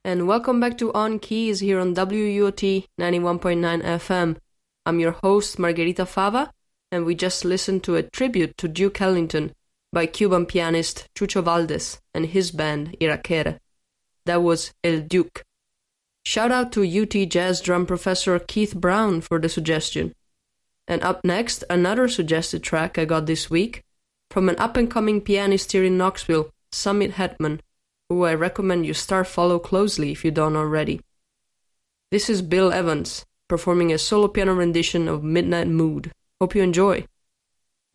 and welcome back to On Keys here on WUOT 91.9 FM. I'm your host, Margherita Fava, and we just listened to a tribute to Duke Ellington by Cuban pianist Chucho Valdés and his band Irakere. That was El Duke. Shout out to UT Jazz drum professor Keith Brown for the suggestion. And up next, another suggested track I got this week from an up-and-coming pianist here in Knoxville, Summit Hetman, who I recommend you follow closely if you don't already. This is Bill Evans, performing a solo piano rendition of Midnight Mood. Hope you enjoy.